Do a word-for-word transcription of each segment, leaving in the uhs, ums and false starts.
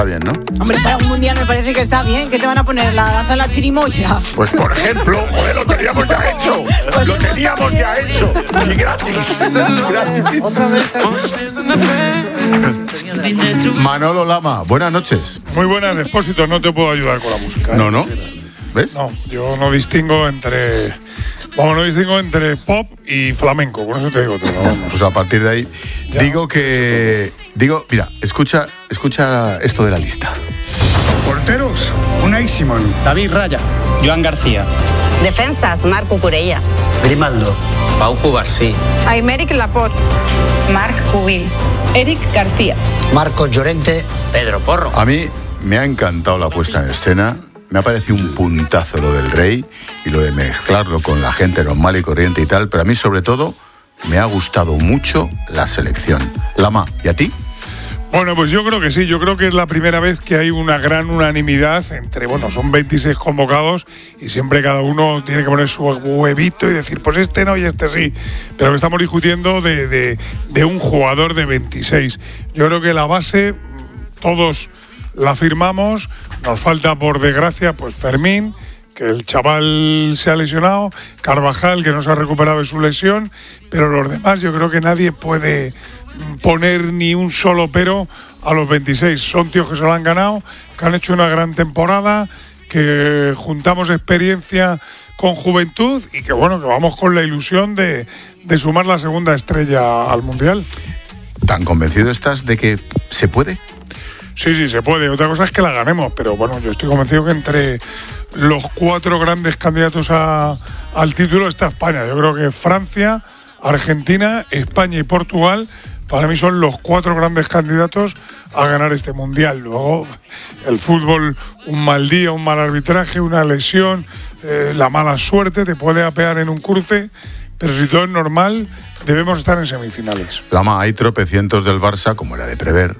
Está bien, ¿no? Hombre, para un mundial me parece que está bien. ¿Qué te van a poner? ¿La danza de la chirimoya? Pues por ejemplo, joder, lo teníamos ya hecho. Pues Lo teníamos ya hecho. Y gratis. Gratis. Otra vez. Manolo Lama, buenas noches. Muy buenas, Expósito, no te puedo ayudar con la música. ¿eh? No, no. ¿Ves? No, yo no distingo entre... Vamos, no distingo entre pop y flamenco, con eso te digo todo. Vamos. Pues a partir de ahí, ya. digo que... Digo, mira, escucha, escucha esto de la lista. Porteros, Unai Simón, David Raya, Joan García. Defensas, Marc Cucurella. Grimaldo, Pau Cubarsí. Aymeric Laporte. Marc Pubil. Eric García. Marcos Llorente. Pedro Porro. A mí me ha encantado la puesta en escena. Me ha parecido un puntazo lo del Rey y lo de mezclarlo con la gente normal y corriente y tal, pero a mí sobre todo me ha gustado mucho la selección. Lama, ¿y a ti? Bueno, pues yo creo que sí, yo creo que es la primera vez que hay una gran unanimidad entre, bueno, son veintiséis convocados y siempre cada uno tiene que poner su huevito y decir, pues este no y este sí, pero que estamos discutiendo de, de, de un jugador de veintiséis. Yo creo que la base, todos la firmamos, nos falta por desgracia pues Fermín, que el chaval se ha lesionado, Carvajal, que no se ha recuperado de su lesión, pero los demás yo creo que nadie puede poner ni un solo pero a los veintiséis. Son tíos que se lo han ganado, que han hecho una gran temporada, que juntamos experiencia con juventud y que bueno, que vamos con la ilusión de, de sumar la segunda estrella al Mundial. ¿Tan convencido estás de que se puede? Sí, sí, se puede. Otra cosa es que la ganemos, pero bueno, yo estoy convencido que entre los cuatro grandes candidatos a, al título está España. Yo creo que Francia, Argentina, España y Portugal para mí son los cuatro grandes candidatos a ganar este Mundial. Luego, el fútbol, un mal día, un mal arbitraje, una lesión, eh, la mala suerte te puede apear en un cruce, pero si todo es normal, debemos estar en semifinales. Lama, hay tropecientos del Barça, como era de prever.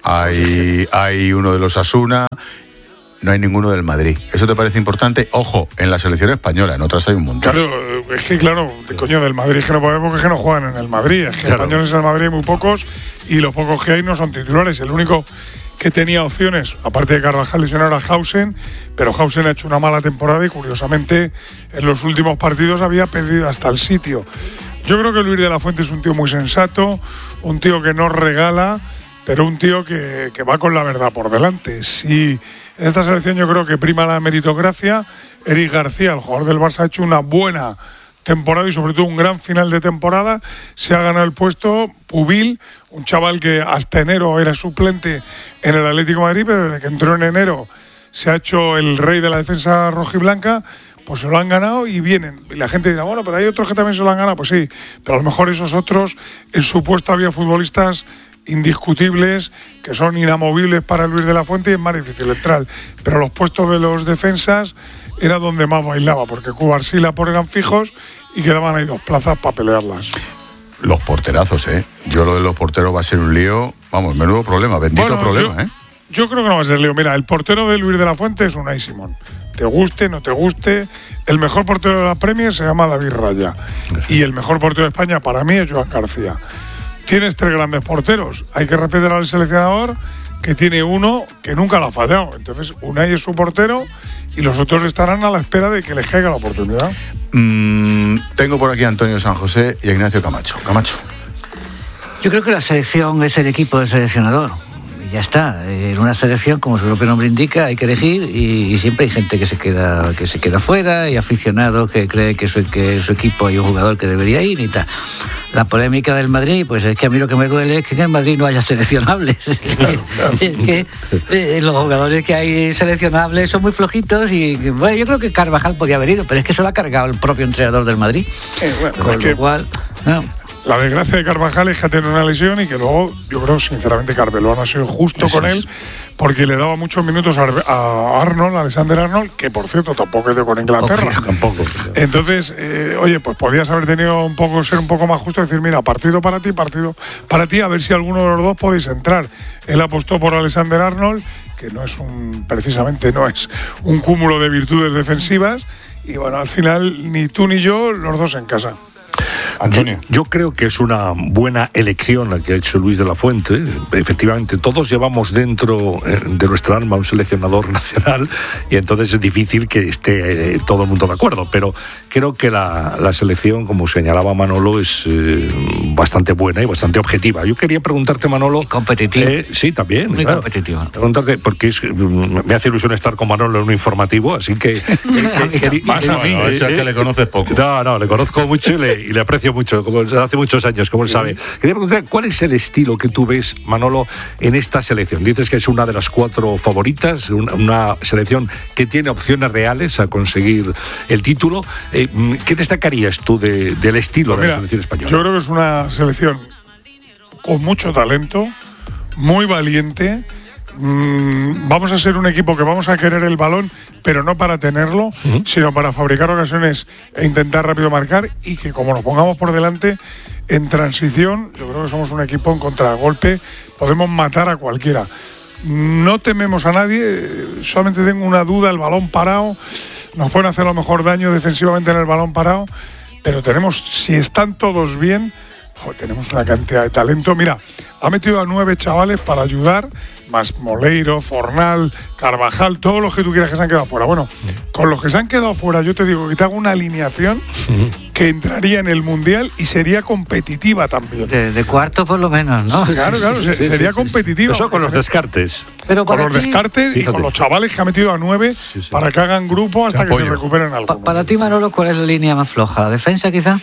Hay, hay uno de los Asuna, no hay ninguno del Madrid. ¿Eso te parece importante? Ojo, en la selección española, en otras hay un montón. Claro, es que claro, de coño, del Madrid que no podemos, que no juegan en el Madrid. Es que claro. Españoles en el Madrid hay muy pocos y los pocos que hay no son titulares. El único que tenía opciones, aparte de Carvajal lesionado, era Hausen, pero Hausen ha hecho una mala temporada y curiosamente en los últimos partidos había perdido hasta el sitio. Yo creo que Luis de la Fuente es un tío muy sensato, un tío que no regala, pero un tío que, que va con la verdad por delante. Si en esta selección yo creo que prima la meritocracia, Eric García, el jugador del Barça, ha hecho una buena temporada y sobre todo un gran final de temporada. Se ha ganado el puesto Pubil, un chaval que hasta enero era suplente en el Atlético de Madrid, pero desde que entró en enero se ha hecho el rey de la defensa rojiblanca. Pues se lo han ganado y vienen. Y la gente dirá, bueno, pero hay otros que también se lo han ganado. Pues sí, pero a lo mejor esos otros, en su puesto había futbolistas indiscutibles, que son inamovibles para Luis de la Fuente y es más difícil entrar. Pero los puestos de los defensas era donde más bailaba, porque Cubarsí y Laporte eran fijos y quedaban ahí dos plazas para pelearlas. Los porterazos, ¿eh? Yo lo de los porteros va a ser un lío, vamos, menudo problema, bendito bueno, problema, yo, ¿eh? Yo creo que no va a ser lío. Mira, el portero de Luis de la Fuente es Unai Simón. Te guste, no te guste. El mejor portero de la Premier se llama David Raya. Sí. Y el mejor portero de España para mí es Joan García. Tienes tres grandes porteros. Hay que respetar al seleccionador, que tiene uno que nunca lo ha fallado. Entonces, Unai es su portero y los otros estarán a la espera de que les caiga la oportunidad. Mm, tengo por aquí a Antonio San José y a Ignacio Camacho. Camacho. Yo creo que la selección es el equipo del seleccionador. Ya está, en una selección, como su propio nombre indica, hay que elegir y, y siempre hay gente que se queda que se queda fuera y aficionados que creen que su, que su equipo hay un jugador que debería ir y tal. La polémica del Madrid, pues es que a mí lo que me duele es que en el Madrid no haya seleccionables. Claro, claro. Es que eh, los jugadores que hay seleccionables son muy flojitos y bueno, yo creo que Carvajal podía haber ido, pero es que se lo ha cargado el propio entrenador del Madrid. Eh, bueno, Con lo que... cual... No. La desgracia de Carvajal es que ha tenido una lesión y que luego, yo creo, sinceramente, Carpelón ha sido justo Eso con él porque le daba muchos minutos a, a Arnold, a Alexander Arnold, que por cierto tampoco es de con Inglaterra. Okay, tampoco. Entonces, eh, oye, pues podías haber tenido un poco, ser un poco más justo, decir, mira, partido para ti, partido para ti, a ver si alguno de los dos podéis entrar. Él apostó por Alexander Arnold, que no es un, precisamente no es un cúmulo de virtudes defensivas, y bueno, al final, ni tú ni yo, los dos en casa. Antonio. Yo, yo creo que es una buena elección la que ha hecho Luis de la Fuente. Efectivamente, todos llevamos dentro de nuestra alma un seleccionador nacional y entonces es difícil que esté eh, todo el mundo de acuerdo, pero creo que la, la selección, como señalaba Manolo, es eh, bastante buena y bastante objetiva. Yo quería preguntarte, Manolo... Competitiva. Eh, sí, también. Muy claro. competitiva. Preguntarte, porque es, me hace ilusión estar con Manolo en un informativo, así que... que, que, que Más a mí, eh, es que le conoces poco. No, no, le conozco mucho y le, y le aprecio mucho, como hace muchos años, como él sabe. Quería preguntar, ¿cuál es el estilo que tú ves, Manolo, en esta selección? Dices que es una de las cuatro favoritas, una, una selección que tiene opciones reales a conseguir el título. Eh, ¿Qué destacarías tú de, del estilo Pues mira, de la selección española? Yo creo que es una selección con mucho talento, muy valiente. Mm, vamos a ser un equipo que vamos a querer el balón, pero no para tenerlo, uh-huh. sino para fabricar ocasiones e intentar rápido marcar, y que como nos pongamos por delante en transición, yo creo que somos un equipo en contragolpe, podemos matar a cualquiera. No tememos a nadie, solamente tengo una duda: el balón parado, nos pueden hacer a lo mejor daño defensivamente en el balón parado, pero tenemos, si están todos bien, oh, tenemos una cantidad de talento. Mira, ha metido a nueve chavales para ayudar, más Moleiro, Fornal, Carvajal, todos los que tú quieras que se han quedado fuera. Bueno, con los que se han quedado fuera, yo te digo que te hago una alineación que entraría en el Mundial y sería competitiva también. De, de cuarto por lo menos, ¿no? Claro, claro, Sí, se, sí, sería sí, competitiva. Eso con los descartes. Pero Con para los ti, descartes y fíjate. con los chavales que ha metido a nueve Sí, sí. para que hagan grupo hasta que se recuperen pa- algunos. para ti, Manolo, ¿cuál es la línea más floja? ¿La defensa, quizá?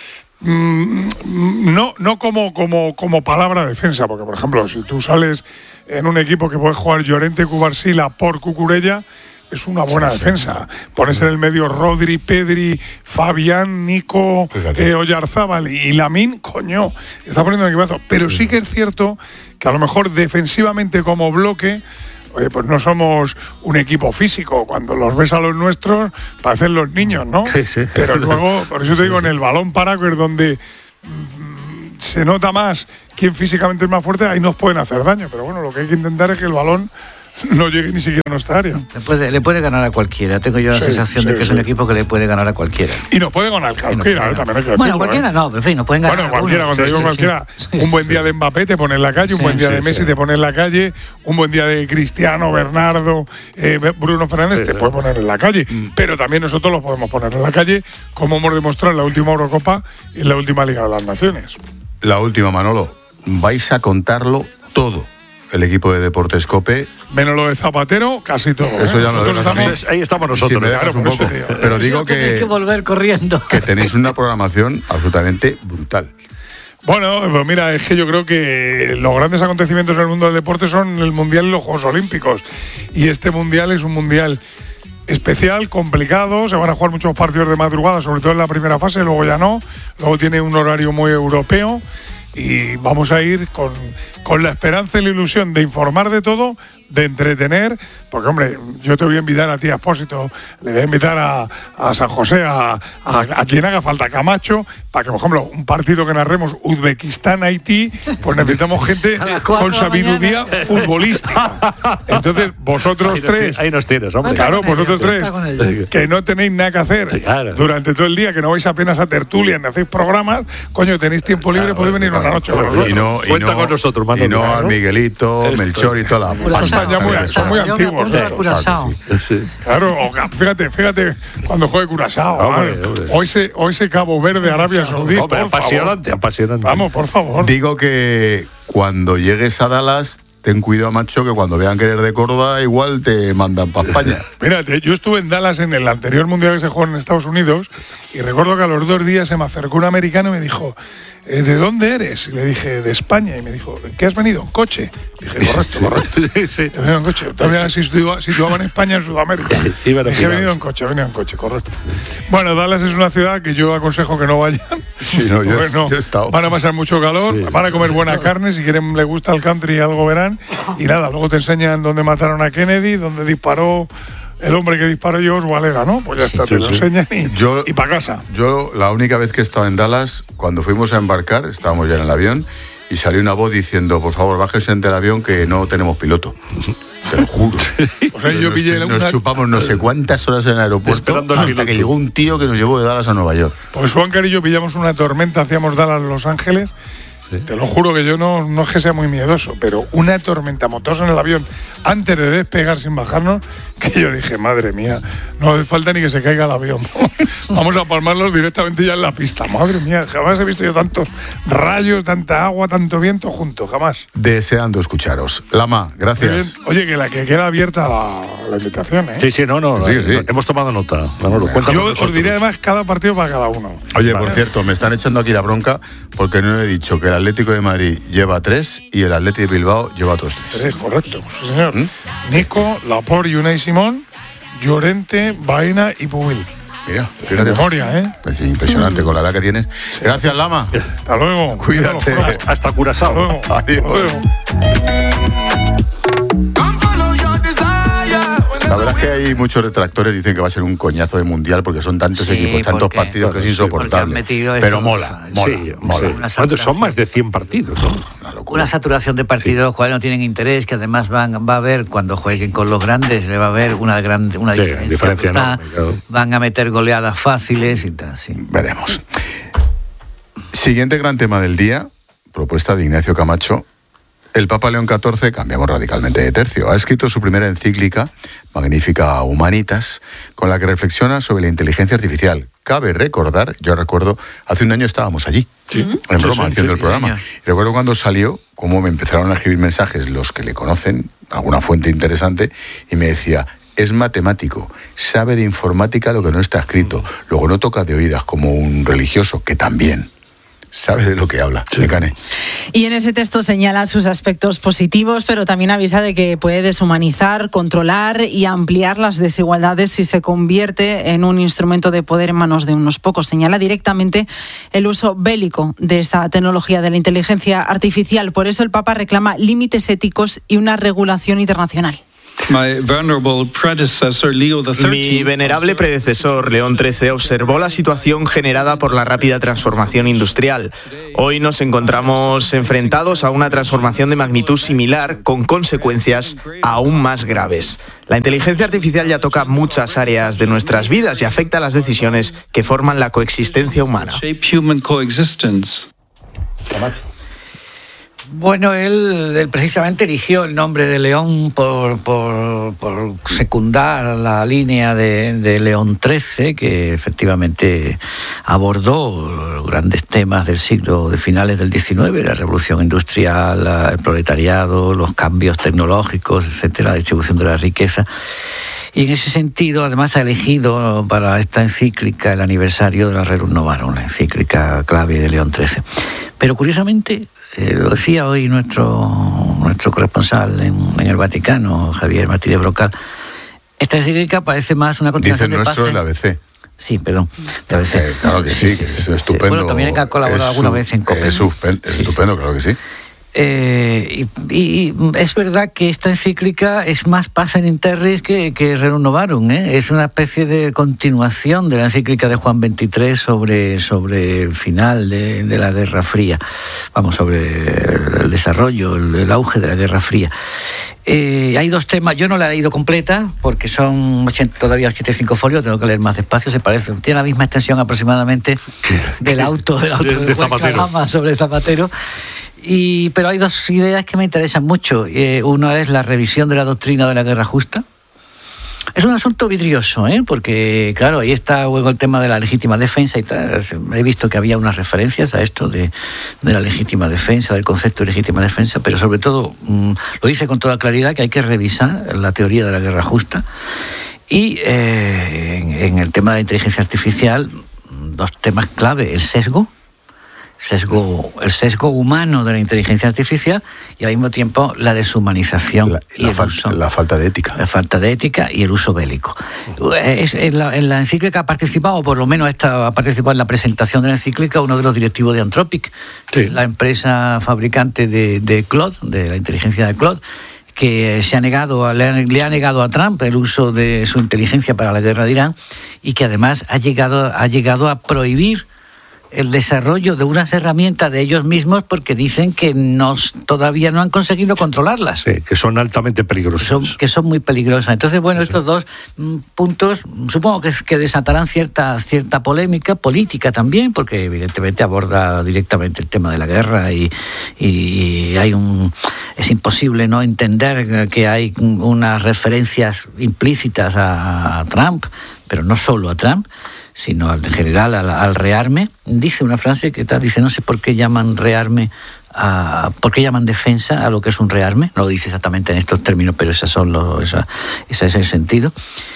Mm, no, no como, como, como palabra defensa, porque por ejemplo, si tú sales en un equipo que puede jugar Llorente, Cubarsí, por Cucurella, es una buena defensa. Pones en el medio Rodri, Pedri, Fabián, Nico, eh, Oyarzábal y Lamine, coño, está poniendo un equipazo. Pero sí que es cierto que a lo mejor defensivamente como bloque, oye, pues no somos un equipo físico. Cuando los ves a los nuestros, parecen los niños, ¿no? Sí, sí. Pero luego, por eso te digo, en el balón parado, que es donde mm, se nota más quién físicamente es más fuerte, ahí nos pueden hacer daño. Pero bueno, lo que hay que intentar es que el balón no llegue ni siquiera a nuestra área. Le puede, le puede ganar a cualquiera. Tengo yo la Sí, sensación sí, de que es sí. un equipo que le puede ganar a cualquiera. Y nos puede ganar cualquiera, ¿eh? También hay que Bueno, decirlo, cualquiera ¿eh? no, pero en fin, nos pueden ganar. Bueno, cualquiera, algunos. cuando Sí, digo sí, cualquiera, sí. un buen día de Mbappé te pone en la calle, un Sí, buen día sí, de Messi sí. te pone en la calle, un buen día de Cristiano, Bernardo, eh, Bruno Fernández Sí, te sí. puede poner en la calle. Pero también nosotros los podemos poner en la calle, como hemos demostrado en la última Eurocopa y en la última Liga de las Naciones. La última, Manolo. Vais a contarlo todo. El equipo de Deportes COPE. Menos lo de Zapatero, casi todo. Eso ¿eh? ya me lo Nosotros dejas a mí. estamos- Ahí estamos Si nosotros. me dejas claro, un por eso, poco. tío. Pero digo Tenéis que, que volver corriendo. que tenéis una programación absolutamente brutal. Bueno, pues mira, es que yo creo que los grandes acontecimientos en el mundo del deporte son el Mundial y los Juegos Olímpicos. Y este Mundial es un Mundial especial, complicado, se van a jugar muchos partidos de madrugada, sobre todo en la primera fase, luego ya no, luego tiene un horario muy europeo y vamos a ir con, con la esperanza y la ilusión de informar de todo, de entretener, porque hombre, yo te voy a invitar a ti a Expósito, le voy a invitar a, a San José, a, a, a quien haga falta, Camacho, para que, por ejemplo, un partido que narremos Uzbekistán-Haití, pues necesitamos gente A las cuatro con de la sabiduría mañana. futbolística. Entonces, vosotros Ahí nos tres, tienes, ahí nos tienes, hombre. claro, con ello, vosotros tres, cuenta con ello. que no tenéis nada que hacer Claro. durante todo el día, que no vais apenas a tertulia, ni hacéis programas, coño, tenéis tiempo libre, podéis venir una noche con nosotros. Y no, y Cuenta no, con nosotros, Manolo. y no a Claro. Miguelito, Esto. Melchor y toda la. Curazao, están ya muy- son muy Yo me antiguos, apunto a estos, Curazao. Sí. Claro, o- fíjate, fíjate cuando juegue Curazao. Hombre, madre. hombre. O ese, o ese Cabo Verde, Arabia Saudí. Hombre, por favor. apasionante, apasionante. Vamos, por favor. Digo que cuando llegues a Dallas, ten cuidado, macho, que cuando vean que eres de Córdoba, igual te mandan para España. Mírate, yo estuve en Dallas en el anterior mundial que se jugó en Estados Unidos y recuerdo que a los dos días se me acercó un americano y me dijo, eh, ¿de dónde eres? Y le dije, de España. Y me dijo, ¿qué has venido? ¿En coche? Dije, correcto, correcto. Sí, sí. He venido en coche. Todavía situaba, situaba en España, en Sudamérica. Iban a Dije, he girar. venido en coche, he venido en coche, correcto. Bueno, Dallas es una ciudad que yo aconsejo que no vayan. Sí, no, yo- Bueno, yo he estado. van a pasar mucho calor, Sí, van a comer buena carne, si quieren, le gusta el country y algo verán. Y nada, luego te enseñan dónde mataron a Kennedy, dónde disparó el hombre que disparó yo, Valera, ¿no? Pues ya está, te sí, lo sí. enseñan y, Yo- y para casa. Yo, la única vez que he estado en Dallas, cuando fuimos a embarcar, estábamos ya en el avión, y salió una voz diciendo, por favor, bájese del avión que no tenemos piloto. Te lo juro. Pues ahí yo nos, pillé nos una... chupamos no sé cuántas horas en el aeropuerto hasta que llegó un tío que nos llevó de Dallas a Nueva York. Pues Juancar y yo pillamos una tormenta, hacíamos Dallas Los Ángeles. Sí. Te lo juro que yo no, no es que sea muy miedoso, pero una tormenta motos en el avión antes de despegar sin bajarnos, que yo dije, madre mía, no hace falta ni que se caiga el avión. Vamos a palmarlos directamente ya en la pista. Madre mía, jamás he visto yo tantos rayos, tanta agua, tanto viento juntos, jamás. Deseando escucharos. Lama, gracias. Oye, que la que queda abierta la, la invitación, ¿eh? Sí, sí, no, no, sí, sí. no hemos tomado nota. No, no, yo os diré además cada partido para cada uno. Oye, vale. Por cierto, me están echando aquí la bronca porque no he dicho que el Atlético de Madrid lleva tres y el Atlético de Bilbao lleva otros tres. Tres, correcto, sí, señor. ¿Mm? Nico, Laporte y Unai Simón, Llorente, Baena y Pubil. Mira, de memoria, ¿eh? Es impresionante con la edad que tienes. Sí. Gracias, Lama. Hasta luego. Cuídate. Hasta, hasta Curazao. Hasta luego. Adiós. Hasta luego. La verdad es que hay muchos detractores dicen que va a ser un coñazo de mundial porque son tantos sí, equipos, tantos porque, partidos que es insoportable. Pero mola, mola, sí, mola. Sí. Son más de cien partidos, ¿no? Una, una saturación de partidos, sí. Jugadores no tienen interés, que además van va a haber cuando jueguen con los grandes, le va a haber una gran una sí, diferencia. diferencia enorme, claro. Van a meter goleadas fáciles y tal, sí. Veremos. Siguiente gran tema del día, propuesta de Ignacio Camacho. El Papa León catorce, cambiamos radicalmente de tercio, ha escrito su primera encíclica, Magnificat Humanitas, con la que reflexiona sobre la inteligencia artificial. Cabe recordar, yo recuerdo, hace un año estábamos allí, sí. en Roma, sí, sí, haciendo sí, el programa. Sí, y recuerdo cuando salió, cómo me empezaron a escribir mensajes los que le conocen, alguna fuente interesante, y me decía, es matemático, sabe de informática lo que no está escrito, luego no toca de oídas como un religioso, que también sabe de lo que habla. Sí. Mecane. Y en ese texto señala sus aspectos positivos, pero también avisa de que puede deshumanizar, controlar y ampliar las desigualdades si se convierte en un instrumento de poder en manos de unos pocos. Señala directamente el uso bélico de esta tecnología de la inteligencia artificial. Por eso el Papa reclama límites éticos y una regulación internacional. Mi venerable predecesor, León trece, observó la situación generada por la rápida transformación industrial. Hoy nos encontramos enfrentados a una transformación de magnitud similar, con consecuencias aún más graves. La inteligencia artificial ya toca muchas áreas de nuestras vidas y afecta a las decisiones que forman la coexistencia humana. Bueno, él, él precisamente eligió el nombre de León por, por, por secundar la línea de, de León trece, que efectivamente abordó grandes temas del siglo de finales del diecinueve, la revolución industrial, el proletariado, los cambios tecnológicos, etcétera, la distribución de la riqueza. Y en ese sentido, además, ha elegido para esta encíclica el aniversario de la Rerum Novarum, la encíclica clave de León trece. Pero curiosamente, Eh, lo decía hoy nuestro, nuestro corresponsal en, en el Vaticano, Javier Martínez Brocal, esta encíclica parece más una continuación Dice de nuestro Pase. el A B C. Sí, perdón, de A B C. Eh, claro que sí, sí, que es sí, estupendo. Sí. Bueno, también ha colaborado es alguna su, vez en COPE. Es, supen, es sí, estupendo, sí. Claro que sí. Eh, y, y es verdad que esta encíclica es más Pacem in Terris que, que Rerum Novarum, ¿eh? Es una especie de continuación de la encíclica de Juan veintitrés sobre, sobre el final de, de la Guerra Fría, vamos, sobre el desarrollo, el, el auge de la Guerra Fría. Eh, hay dos temas, yo no la he leído completa porque son ochenta, todavía ochenta y cinco folios, tengo que leer más despacio, se parece, tiene la misma extensión aproximadamente del auto, del auto de, de, de Zapatero. Sobre Zapatero. Y, pero hay dos ideas que me interesan mucho. Eh, una es la revisión de la doctrina de la guerra justa. Es un asunto vidrioso, ¿eh? Porque, claro, ahí está luego el tema de la legítima defensa y tal. He visto que había unas referencias a esto de, de la legítima defensa, del concepto de legítima defensa, pero sobre todo mmm, lo dice con toda claridad que hay que revisar la teoría de la guerra justa. Y eh, en, en el tema de la inteligencia artificial, dos temas clave: el sesgo. Sesgo, el sesgo humano de la inteligencia artificial y al mismo tiempo la deshumanización la, y la, el fal, uso, la falta de ética la falta de ética y el uso bélico. Es, en, la, en la encíclica ha participado, o por lo menos esta, ha participado en la presentación de la encíclica uno de los directivos de Anthropic, sí. La empresa fabricante de, de Claude, de la inteligencia de Claude, que se ha negado, le, le ha negado a Trump el uso de su inteligencia para la guerra de Irán y que además ha llegado, ha llegado a prohibir el desarrollo de unas herramientas de ellos mismos porque dicen que no, todavía no han conseguido controlarlas. Sí, que son altamente peligrosas. Que son, que son muy peligrosas. Entonces, bueno, sí, estos sí. dos mm, puntos supongo que, que desatarán cierta, cierta polémica política también, porque evidentemente aborda directamente el tema de la guerra y, y hay un... Es imposible no entender que hay unas referencias implícitas a, a Trump, pero no solo a Trump, sino en general al, al rearme. Dice una frase que está, dice, no sé por qué llaman rearme, a, por qué llaman defensa a lo que es un rearme. No lo dice exactamente en estos términos, pero esos son los, esa, ese es el sentido.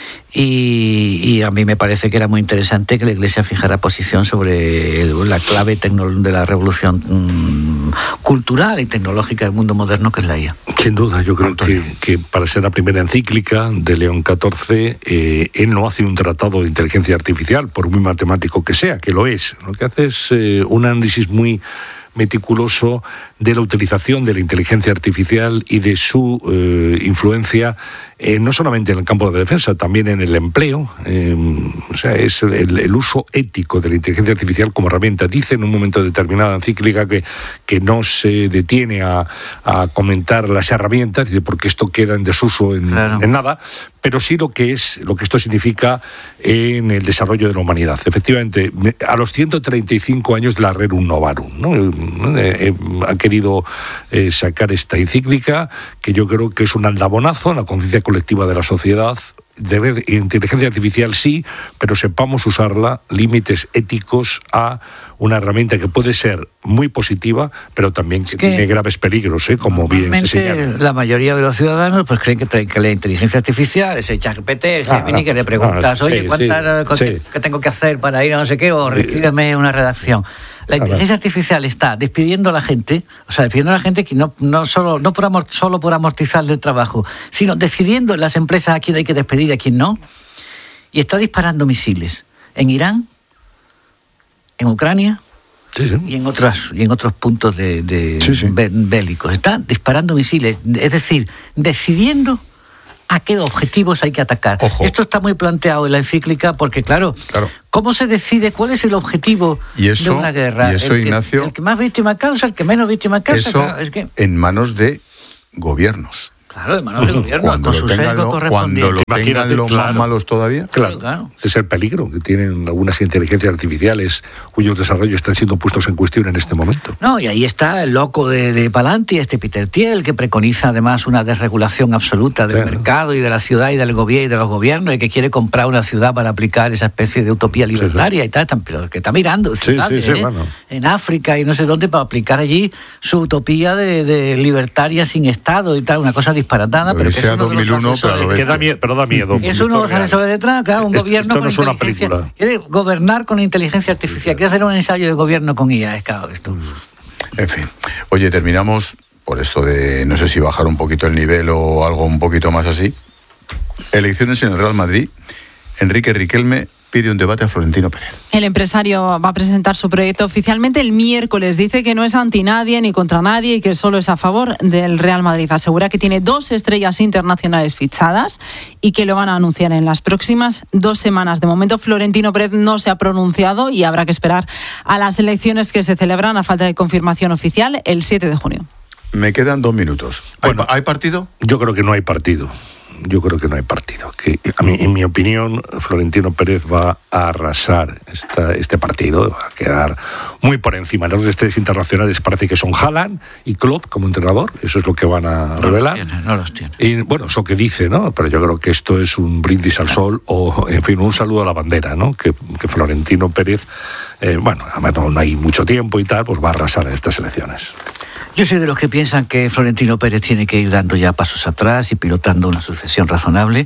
Y, y a mí me parece que era muy interesante que la Iglesia fijara posición sobre el, la clave tecno, de la revolución mmm, cultural y tecnológica del mundo moderno, que es la I A. Sin duda, yo creo que, que para ser la primera encíclica de León catorce, eh, él no hace un tratado de inteligencia artificial, por muy matemático que sea, que lo es. Lo que hace es eh, un análisis muy meticuloso de la utilización de la inteligencia artificial y de su eh, influencia eh, no solamente en el campo de la defensa, también en el empleo. Eh, o sea, es el, el uso ético de la inteligencia artificial como herramienta. Dice en un momento determinado en la encíclica que, que no se detiene a, a comentar las herramientas, porque esto queda en desuso en, claro. en nada, pero sí lo que es lo que esto significa en el desarrollo de la humanidad. Efectivamente, a los ciento treinta y cinco años de la Rerum Novarum, ¿no? Eh, eh, han querido eh, sacar esta encíclica, que yo creo que es un aldabonazo en la conciencia colectiva de la sociedad. De inteligencia artificial sí, pero sepamos usarla, límites éticos a una herramienta que puede ser muy positiva, pero también que, que tiene graves peligros, ¿eh? Como bien se señala. La mayoría de los ciudadanos pues creen que, que la inteligencia artificial es el ChatGPT, el Gemini, ah, que le preguntas, ah, oye, sí, ¿cuántas sí, sí. ¿qué tengo que hacer para ir a no sé qué? O escríbeme una redacción. La inteligencia artificial está despidiendo a la gente, o sea, despidiendo a la gente que no, no, solo, no por amor, solo por amortizarle el trabajo, sino decidiendo en las empresas a quién hay que despedir y a quién no. Y está disparando misiles en Irán, en Ucrania sí, sí. y en otras y en otros puntos de, de sí, sí. bélicos. Está disparando misiles, es decir, decidiendo a qué objetivos hay que atacar. Ojo. Esto está muy planteado en la encíclica porque, claro, claro, ¿cómo se decide cuál es el objetivo y eso, de una guerra? Y eso, el que, Ignacio... El que más víctima causa, el que menos víctima causa. Eso claro, es que... en manos de gobiernos. Claro, de manos del gobierno, cuando con su sesgo correspondiente. Cuando lo tengan los claro. más malos todavía. Claro, claro. Es el peligro que tienen algunas inteligencias artificiales cuyos desarrollos están siendo puestos en cuestión en este momento. No, y ahí está el loco de, de Palantir, este Peter Thiel, que preconiza además una desregulación absoluta del claro. mercado y de la ciudad y del gobierno y de los gobiernos, y que quiere comprar una ciudad para aplicar esa especie de utopía libertaria sí, sí. y tal, pero que está mirando ciudades, sí, sí, sí, ¿eh? bueno. en África y no sé dónde para aplicar allí su utopía de, de libertaria sin Estado y tal, una cosa disparatada, pero que dos mil uno, pero, que da miedo, pero da miedo. Es uno de los asesores detrás, claro, un esto, gobierno esto no con es una inteligencia. Película. Quiere gobernar con inteligencia artificial, quiere hacer un ensayo de gobierno con I A, es claro, esto. En fin. Oye, terminamos por esto de, no sé si bajar un poquito el nivel o algo un poquito más así. Elecciones en el Real Madrid. Enrique Riquelme pide un debate a Florentino Pérez. El empresario va a presentar su proyecto oficialmente el miércoles. Dice que no es anti nadie ni contra nadie y que solo es a favor del Real Madrid. Asegura que tiene dos estrellas internacionales fichadas y que lo van a anunciar en las próximas dos semanas. De momento, Florentino Pérez no se ha pronunciado y habrá que esperar a las elecciones que se celebran a falta de confirmación oficial el siete de junio. Me quedan dos minutos. ¿Hay, bueno, ¿hay partido? Yo creo que no hay partido. Yo creo que no hay partido. Que a mí, en mi opinión, Florentino Pérez va a arrasar esta, este partido, va a quedar muy por encima. Los estrellas internacionales parece que son Haaland y Klopp como entrenador, eso es lo que van a no revelar. Los tiene, no los tiene. Y bueno, eso que dice, ¿no? Pero yo creo que esto es un brindis al sol o, en fin, un saludo a la bandera, ¿no? Que, que Florentino Pérez, eh, bueno, además no hay mucho tiempo y tal, pues va a arrasar en estas elecciones. Yo soy de los que piensan que Florentino Pérez tiene que ir dando ya pasos atrás y pilotando una sucesión razonable,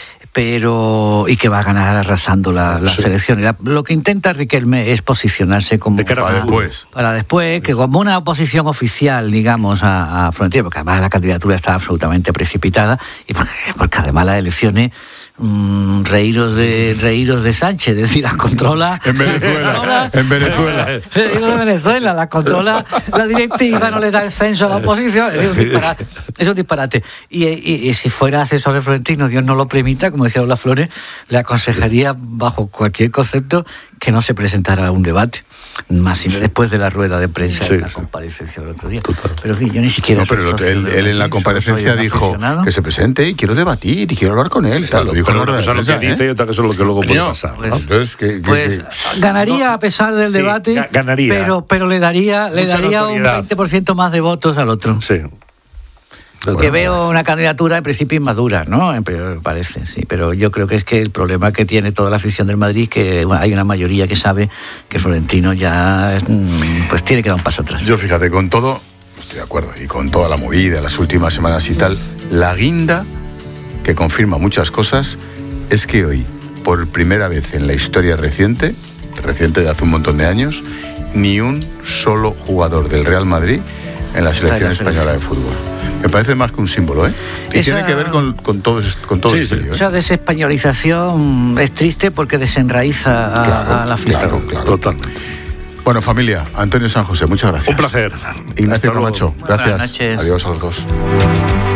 pero y que va a ganar arrasando la, las sí. elecciones. Lo que intenta Riquelme es posicionarse como de cara para después, para después, que como una oposición oficial, digamos, a, a Florentino, porque además la candidatura está absolutamente precipitada y porque, porque además las elecciones mmm, reíros de reíros de Sánchez, es decir, las controla en Venezuela, en Venezuela. Reíros de Venezuela, las controla la directiva, no le da el censo a la oposición, es un disparate. Es un disparate. Y, y, y si fuera asesor de Florentino, Dios no lo permita, como decía Lola Flores, le aconsejaría bajo cualquier concepto que no se presentara a un debate. Más y sí. después de la rueda de prensa sí, de la sí. comparecencia del otro día. Total. Pero en fin, yo ni siquiera... No, pero él, él en la comparecencia dijo que se presente y quiero debatir y quiero hablar con él. Claro, lo dijo pero una cosa lo que ¿eh? dice y otra cosa es lo que luego puede pasar. Pues, ¿no? Entonces, que, pues que, ganaría no, a pesar del sí, debate, ganaría. Pero, pero le daría, le daría un veinte por ciento más de votos al otro. Sí. Que veo una candidatura en principio inmadura, ¿no? Me parece, sí. Pero yo creo que es que el problema que tiene toda la afición del Madrid es que hay una mayoría que sabe que Florentino ya pues tiene que dar un paso atrás. Yo fíjate, con todo, estoy de acuerdo, y con toda la movida, las últimas semanas y tal, la guinda que confirma muchas cosas es que hoy, por primera vez en la historia reciente, reciente de hace un montón de años, ni un solo jugador del Real Madrid en la selección española de fútbol. Me parece más que un símbolo, ¿eh? Y esa, tiene que ver con, con todo, con todo sí, esto. ¿eh? Esa desespañolización es triste porque desenraiza a, claro, a la afición. Claro, claro. Totalmente. Bueno, familia, Antonio San José, muchas gracias. Un placer. Ignacio Camacho, gracias. Buenas noches. Adiós a los dos.